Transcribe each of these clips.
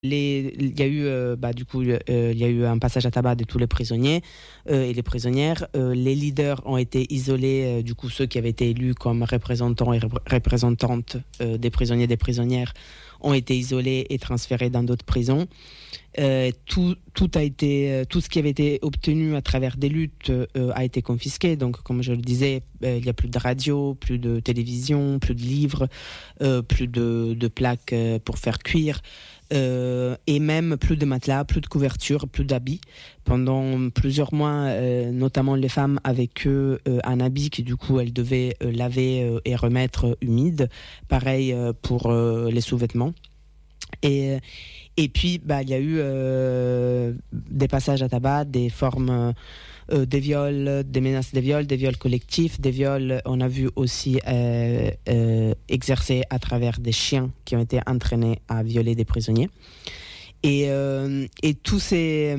Il y a eu, il y a eu un passage à tabac de tous les prisonniers et les prisonnières. Les leaders ont été isolés, du coup ceux qui avaient été élus comme représentants et représentantes des prisonniers et des prisonnières ont été isolés et transférés dans d'autres prisons. Tout ce qui avait été obtenu à travers des luttes a été confisqué. Donc, comme je le disais, il n'y a plus de radio, plus de télévision, plus de livres, plus de plaques pour faire cuire. Et même plus de matelas, plus de couverture, plus d'habits. Pendant plusieurs mois, notamment les femmes avec un habit que du coup elles devaient laver et remettre humide. Pareil pour les sous-vêtements. Et puis, il y a eu des passages à tabac, des formes des viols, des menaces de viols, des viols collectifs, des viols, on a vu aussi exercés à travers des chiens qui ont été entraînés à violer des prisonniers. Et toutes ces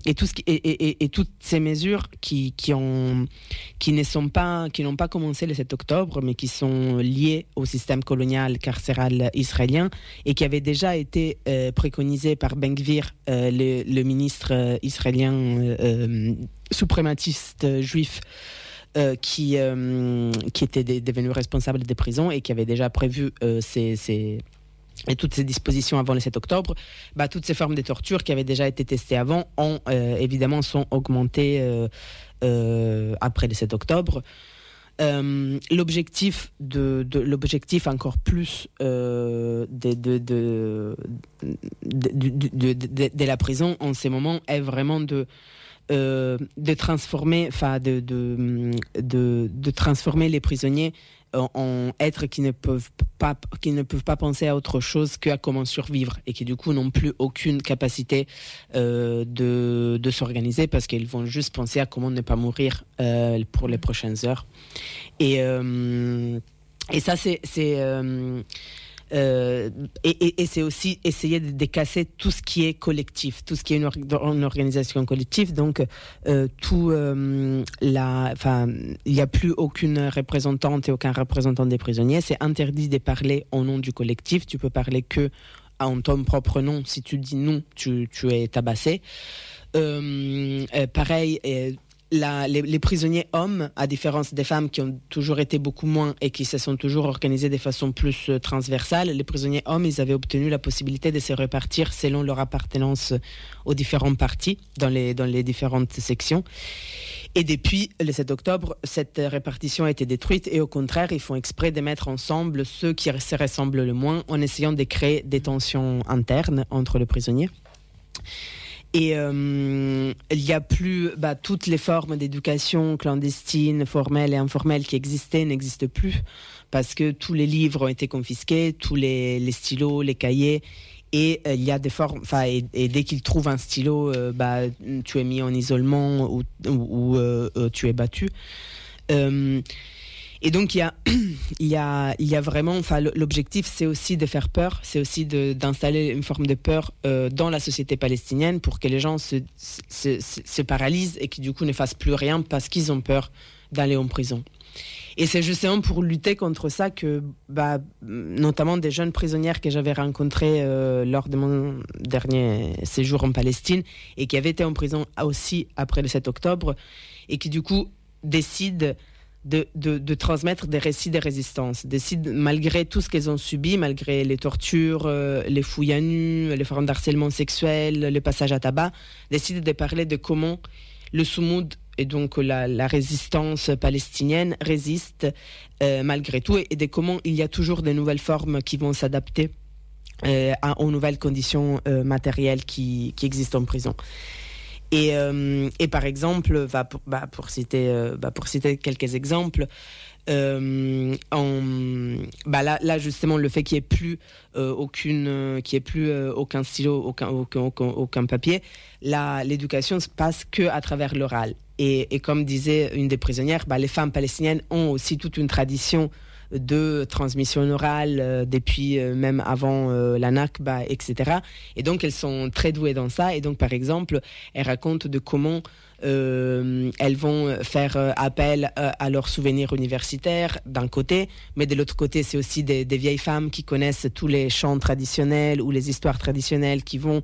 mesures qui n'ont pas commencé le 7 octobre, mais qui sont liées au système colonial carcéral israélien et qui avaient déjà été préconisées par Ben Gvir, le ministre israélien suprématiste juif, qui était devenu responsable des prisons et qui avait déjà prévu et toutes ces dispositions avant le 7 octobre, toutes ces formes de torture qui avaient déjà été testées avant évidemment sont augmentées après le 7 octobre. L'objectif encore plus de la prison en ces moments est vraiment de transformer les prisonniers en êtres qui ne peuvent pas penser à autre chose qu'à comment survivre et qui du coup n'ont plus aucune capacité de s'organiser parce qu'ils vont juste penser à comment ne pas mourir pour les prochaines heures. Et ça c'est c'est aussi essayer de casser tout ce qui est collectif, tout ce qui est une organisation collective. Donc, il n'y a plus aucune représentante et aucun représentant des prisonniers. C'est interdit de parler au nom du collectif. Tu peux parler que en ton propre nom. Si tu dis non, tu es tabassé. Pareil. Les prisonniers hommes, à différence des femmes qui ont toujours été beaucoup moins et qui se sont toujours organisés de façon plus transversale, les prisonniers hommes, ils avaient obtenu la possibilité de se répartir selon leur appartenance aux différentes parties dans les différentes sections. Et depuis le 7 octobre, cette répartition a été détruite et au contraire, ils font exprès de mettre ensemble ceux qui se ressemblent le moins en essayant de créer des tensions internes entre les prisonniers. Et il n'y a plus toutes les formes d'éducation clandestine, formelle et informelle qui existaient n'existent plus parce que tous les livres ont été confisqués, tous les stylos, les cahiers. Et il y a des formes, et dès qu'ils trouvent un stylo, tu es mis en isolement ou tu es battu. Et donc il y a vraiment, l'objectif c'est aussi de faire peur, c'est aussi d'installer une forme de peur dans la société palestinienne pour que les gens se paralysent et qui du coup ne fassent plus rien parce qu'ils ont peur d'aller en prison. Et c'est justement pour lutter contre ça que, notamment des jeunes prisonnières que j'avais rencontrées lors de mon dernier séjour en Palestine et qui avaient été en prison aussi après le 7 octobre et qui du coup décident de transmettre des récits de résistance, décident, malgré tout ce qu'elles ont subi, malgré les tortures, les fouilles à nu, les formes d'harcèlement sexuel, le passage à tabac, décident de parler de comment le Soumoud et donc la résistance palestinienne résiste malgré tout et de comment il y a toujours de nouvelles formes qui vont s'adapter aux nouvelles conditions matérielles qui existent en prison. Et par exemple, pour citer quelques exemples, là justement le fait qu'il n'y ait plus aucun stylo, aucun papier, l'éducation se passe que à travers l'oral. Et comme disait une des prisonnières, les femmes palestiniennes ont aussi toute une tradition de transmission orale depuis même avant la Nakba, etc. Et donc, elles sont très douées dans ça. Et donc, par exemple, elles racontent de comment elles vont faire appel à leurs souvenirs universitaires d'un côté, mais de l'autre côté, c'est aussi des vieilles femmes qui connaissent tous les chants traditionnels ou les histoires traditionnelles qui vont